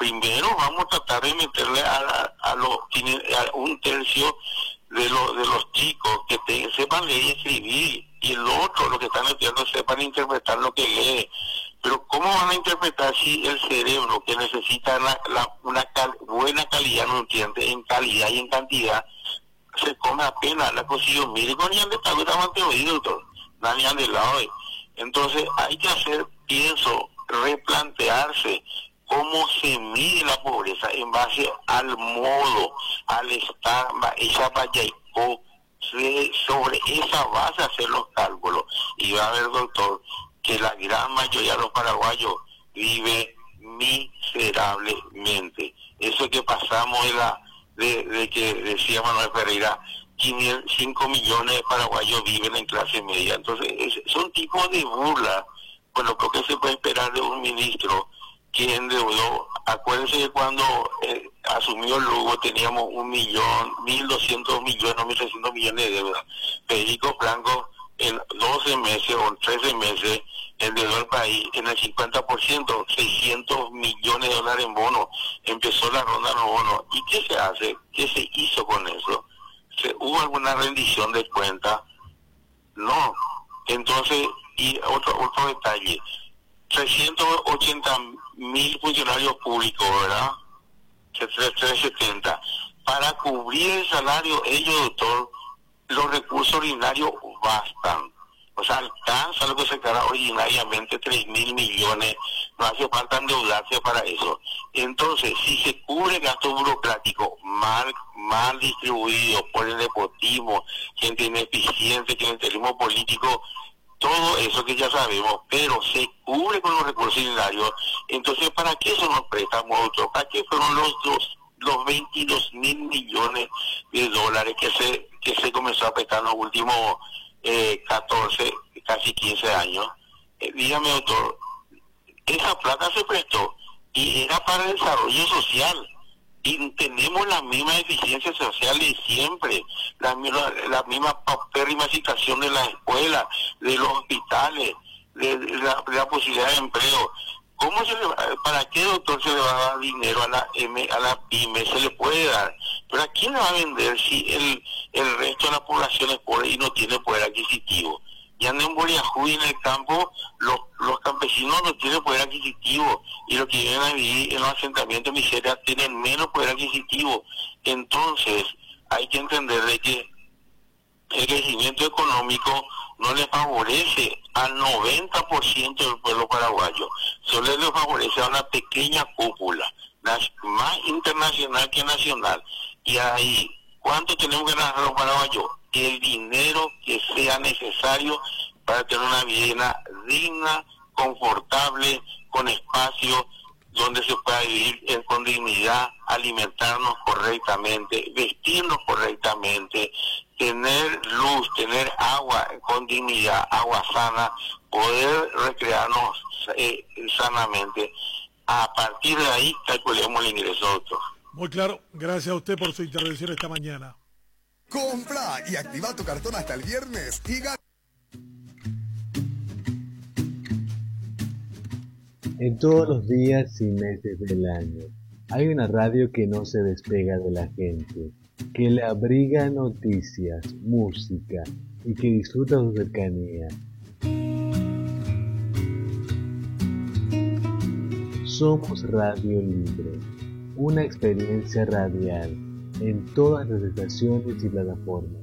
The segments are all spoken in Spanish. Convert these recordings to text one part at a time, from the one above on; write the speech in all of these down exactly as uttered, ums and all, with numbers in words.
primero vamos a tratar de meterle a, la, a, los, a un tercio de, lo, de los chicos que te, sepan leer y escribir, y el otro, los que están estudiando, sepan interpretar lo que lee. Pero ¿cómo van a interpretar si el cerebro, que necesita la, la, una cal, buena calidad, no entiende, en calidad y en cantidad, se come apenas la cosilla? Mire, con el de tal vez ante oído, nadie ande lado. Entonces hay que hacer, pienso, replantearse cómo se mide la pobreza en base al modo, al estar, esa vallaico, sobre esa base hacer los cálculos. Y va a ver, doctor, que la gran mayoría de los paraguayos vive miserablemente. Eso que pasamos de la de, de que decía Manuel Ferreira, cinco millones de paraguayos viven en clase media. Entonces es, son tipos de burla. Bueno, creo que se puede esperar de un ministro que endeudó. Acuérdense que cuando eh, asumió Lugo teníamos un millón, mil doscientos millones, mil trescientos millones de deuda. Federico Franco en doce meses o trece meses endeudó el país en el cincuenta por ciento, seiscientos millones de dólares en bonos. Empezó la ronda de los bonos. ¿Y qué se hace? ¿Qué se hizo con eso? ¿Se, ¿Hubo alguna rendición de cuenta? No. Entonces, y otro otro detalle, trescientos ochenta mil funcionarios públicos, ¿verdad? trescientos setenta. Para cubrir el salario, ellos, doctor, los recursos ordinarios bastan. O sea, alcanza lo que se queda ordinariamente tres mil millones. No hace falta endeudarse para eso. Entonces, si se cubre gasto burocrático mal, mal distribuido por el nepotismo, gente ineficiente, clientelismo político, todo eso que ya sabemos, pero se cubre con los recursos ordinarios, entonces ¿para qué son los préstamos? ¿Para qué fueron los dos, los veintidós mil millones de dólares que se que se comenzó a prestar en los últimos eh, catorce, casi quince años? Eh, dígame, doctor, esa plata se prestó y era para el desarrollo social. Y tenemos la misma eficiencia social de siempre, la, la, la misma paupérrima situación de la escuela, de los hospitales, de, de, la, de la posibilidad de empleo. ¿Cómo se le va, ¿Para qué, doctor, se le va a dar dinero a la M, a la pyme? Se le puede dar, pero ¿a quién le va a vender si el, el resto de la población es pobre y no tiene poder adquisitivo? Y andan en Boliajú y en el campo, los, los campesinos no tienen poder adquisitivo, y los que viven a vivir en los asentamientos de miseria tienen menos poder adquisitivo. Entonces, hay que entender de que el crecimiento económico no le favorece al noventa por ciento del pueblo paraguayo, solo le favorece a una pequeña cúpula, más internacional que nacional. Y ahí, ¿cuánto tenemos que ganar los paraguayos? El dinero que sea necesario para tener una vida digna, confortable, con espacio donde se pueda vivir en, con dignidad, alimentarnos correctamente, vestirnos correctamente, tener luz, tener agua con dignidad, agua sana, poder recrearnos eh, sanamente. A partir de ahí calculemos el ingreso, doctor. Muy claro, gracias a usted por su intervención esta mañana. Compra y activa tu cartón hasta el viernes y gana. En todos los días y meses del año, hay una radio que no se despega de la gente, que le abriga noticias, música y que disfruta su cercanía. Somos Radio Libre, una experiencia radial en todas las estaciones y plataformas.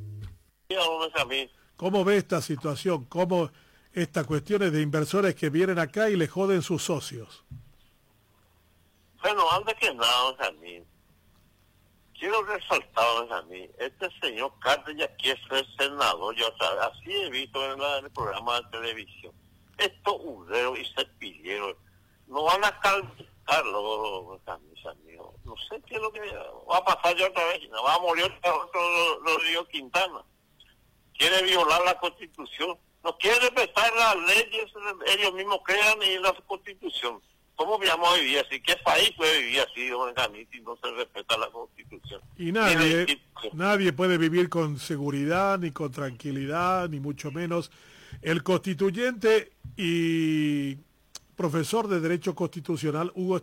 ¿Cómo ve esta situación? ¿Cómo estas cuestiones de inversores que vienen acá y le joden sus socios? Bueno, antes que nada, Benjamín, quiero resaltar, Benjamín, este señor Carter ya quiere ser senador, yo, o sea, así he visto en, la, en el programa de televisión. Estos uderos y cepilleros no van a calmarlo, mis amigos. No sé qué es lo que va a pasar yo otra vez, no va a morir otro Rodrigo Quintana. Quiere violar la Constitución. No quiere respetar las leyes, ellos mismos crean y la Constitución. ¿Cómo vamos a vivir así? ¿Qué país puede vivir así, don Benjamín, si no se respeta la Constitución? Y nadie, nadie puede vivir con seguridad, ni con tranquilidad, ni mucho menos. El constituyente y profesor de Derecho Constitucional, Hugo